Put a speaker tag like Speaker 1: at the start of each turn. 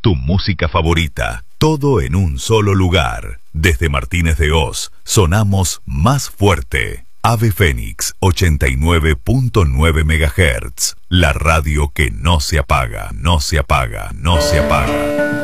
Speaker 1: tu música favorita, todo en un solo lugar. Desde Martínez de Hoz, sonamos más fuerte. Ave Fénix 89.9 MHz, la radio que no se apaga, no se apaga, no se apaga.